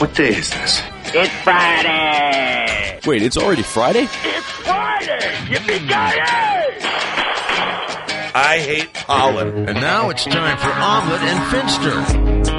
What day is this? It's Friday! Wait, it's already Friday? It's Friday! Yippee-ki-yay! I hate pollen. And now it's time for Omelet and Finster.